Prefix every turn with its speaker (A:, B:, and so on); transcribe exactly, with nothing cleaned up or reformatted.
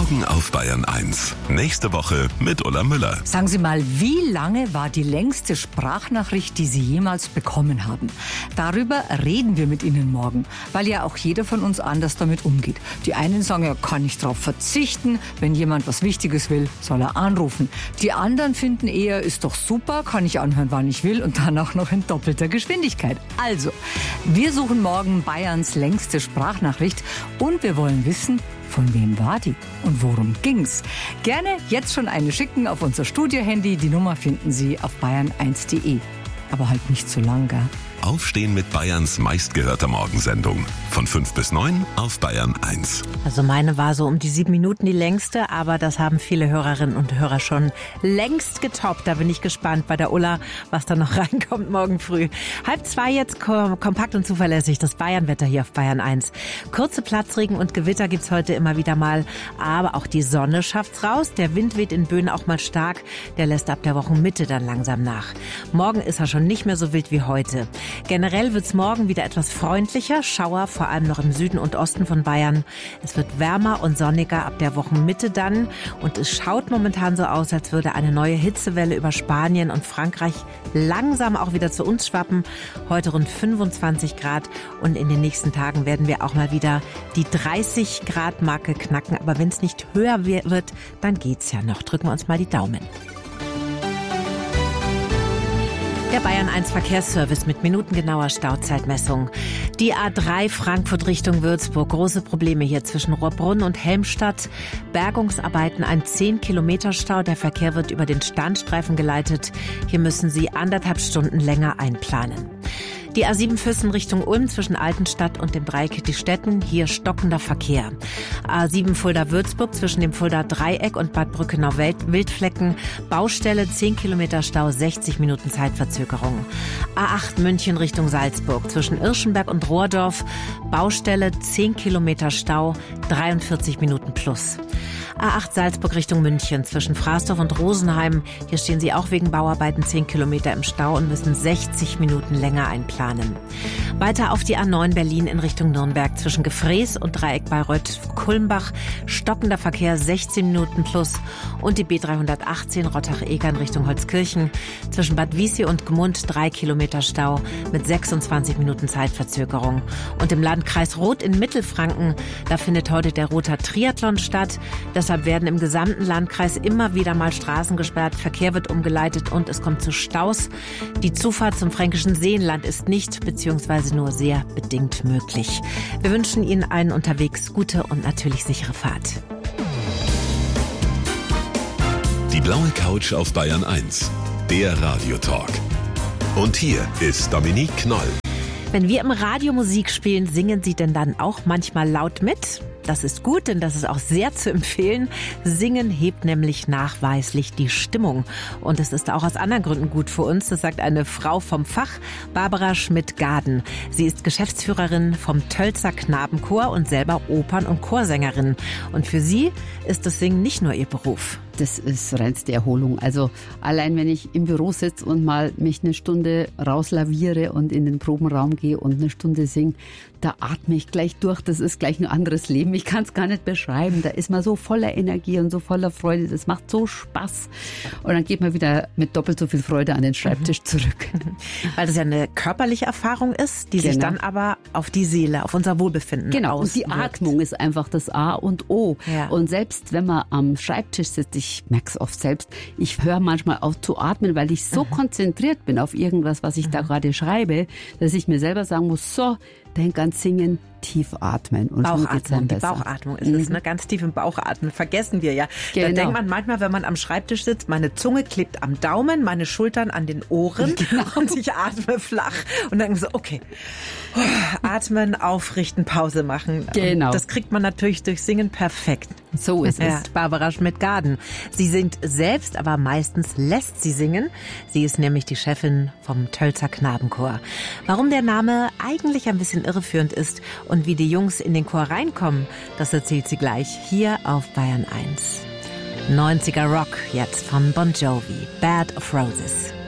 A: Morgen auf Bayern eins. Nächste Woche mit Ulla Müller.
B: Sagen Sie mal, wie lange war die längste Sprachnachricht, die Sie jemals bekommen haben? Darüber reden wir mit Ihnen morgen, weil ja auch jeder von uns anders damit umgeht. Die einen sagen, er kann nicht drauf verzichten. Wenn jemand was Wichtiges will, soll er anrufen. Die anderen finden eher, ist doch super, kann ich anhören, wann ich will und dann auch noch in doppelter Geschwindigkeit. Also, wir suchen morgen Bayerns längste Sprachnachricht und wir wollen wissen, von wem war die und worum ging's? Gerne jetzt schon eine schicken auf unser Studiohandy. Die Nummer finden Sie auf bayern eins punkt de. Aber halt nicht zu lang, gell?
A: Aufstehen mit Bayerns meistgehörter Morgensendung. Von fünf bis neun auf Bayern eins.
C: Also meine war so um die sieben Minuten die längste, aber das haben viele Hörerinnen und Hörer schon längst getoppt. Da bin ich gespannt bei der Ulla, was da noch reinkommt morgen früh. Halb zwei jetzt, kompakt und zuverlässig, das Bayernwetter hier auf Bayern eins. Kurze Platzregen und Gewitter gibt's heute immer wieder mal, aber auch die Sonne schafft's raus. Der Wind weht in Böen auch mal stark, der lässt ab der Wochenmitte dann langsam nach. Morgen ist er schon nicht mehr so wild wie heute. Generell wird's morgen wieder etwas freundlicher, Schauer vor allem noch im Süden und Osten von Bayern. Es wird wärmer und sonniger ab der Wochenmitte dann und es schaut momentan so aus, als würde eine neue Hitzewelle über Spanien und Frankreich langsam auch wieder zu uns schwappen. Heute rund fünfundzwanzig Grad und in den nächsten Tagen werden wir auch mal wieder die dreißig Grad Marke knacken. Aber wenn es nicht höher wird, dann geht's ja noch. Drücken wir uns mal die Daumen. Der Bayern eins Verkehrsservice mit minutengenauer Stauzeitmessung. Die A drei Frankfurt Richtung Würzburg. Große Probleme hier zwischen Rohrbrunn und Helmstadt. Bergungsarbeiten, ein zehn Kilometer Stau. Der Verkehr wird über den Standstreifen geleitet. Hier müssen Sie anderthalb Stunden länger einplanen. Die A sieben Füssen Richtung Ulm zwischen Altenstadt und dem Dreieck Hettistetten, hier stockender Verkehr. A sieben Fulda-Würzburg zwischen dem Fulda-Dreieck und Bad Brückenau-Wildflecken, Baustelle zehn Kilometer Stau, sechzig Minuten Zeitverzögerung. A acht München Richtung Salzburg zwischen Irschenberg und Rohrdorf, Baustelle zehn Kilometer Stau, dreiundvierzig Minuten plus. A acht Salzburg Richtung München zwischen Fraßdorf und Rosenheim. Hier stehen Sie auch wegen Bauarbeiten zehn Kilometer im Stau und müssen sechzig Minuten länger einplanen. Weiter auf die A neun Berlin in Richtung Nürnberg zwischen Gefrees und Dreieck Bayreuth-Kulmbach. Stockender Verkehr sechzehn Minuten plus. Und die B dreihundertachtzehn Rottach-Eger in Richtung Holzkirchen zwischen Bad Wiessee und Gmund drei Kilometer Stau mit sechsundzwanzig Minuten Zeitverzögerung. Und im Landkreis Roth in Mittelfranken, da findet heute der Roter Triathlon statt. Deshalb werden im gesamten Landkreis immer wieder mal Straßen gesperrt, Verkehr wird umgeleitet und es kommt zu Staus. Die Zufahrt zum Fränkischen Seenland ist nicht bzw. nur sehr bedingt möglich. Wir wünschen Ihnen allen unterwegs gute und natürlich sichere Fahrt.
A: Die blaue Couch auf Bayern eins, der Radiotalk. Und hier ist Dominique Knoll.
C: Wenn wir im Radio Musik spielen, singen Sie denn dann auch manchmal laut mit? Das ist gut, denn das ist auch sehr zu empfehlen. Singen hebt nämlich nachweislich die Stimmung. Und es ist auch aus anderen Gründen gut für uns. Das sagt eine Frau vom Fach, Barbara Schmidt-Gaden. Sie ist Geschäftsführerin vom Tölzer Knabenchor und selber Opern- und Chorsängerin. Und für sie ist das Singen nicht nur ihr Beruf.
D: Das ist reinste Erholung. Also allein wenn ich im Büro sitze und mal mich eine Stunde rauslaviere und in den Probenraum gehe und eine Stunde singe, da atme ich gleich durch. Das ist gleich ein anderes Leben. Ich kann es gar nicht beschreiben. Da ist man so voller Energie und so voller Freude. Das macht so Spaß. Und dann geht man wieder mit doppelt so viel Freude an den Schreibtisch zurück.
C: Weil das ja eine körperliche Erfahrung ist, die
D: genau.
C: sich dann aber auf die Seele, auf unser Wohlbefinden
D: genau.
C: auswirkt.
D: Und die Atmung ist einfach das A und O.
C: Ja.
D: Und selbst wenn man am Schreibtisch sitzt, ich merke es oft selbst, ich höre manchmal auf zu atmen, weil ich so mhm. konzentriert bin auf irgendwas, was ich mhm. da gerade schreibe, dass ich mir selber sagen muss, so, denk ans Singen, tief atmen. Und
C: Bauchatmung, die Bauchatmung ist mhm. es, ne? Ganz tief im Bauch atmen, vergessen wir ja.
D: Genau.
C: Da denkt man manchmal, wenn man am Schreibtisch sitzt, meine Zunge klebt am Daumen, meine Schultern an den Ohren
D: genau.
C: und ich atme flach und dann so, okay, atmen, aufrichten, Pause machen.
D: Genau.
C: Und das kriegt man natürlich durch Singen perfekt.
D: So ist es.
C: Ja, Barbara Schmidt-Gaden. Sie singt selbst, aber meistens lässt sie singen. Sie ist nämlich die Chefin vom Tölzer Knabenchor. Warum der Name eigentlich ein bisschen irreführend ist und wie die Jungs in den Chor reinkommen, das erzählt sie gleich hier auf Bayern eins. neunziger Rock jetzt von Bon Jovi, Bed of Roses.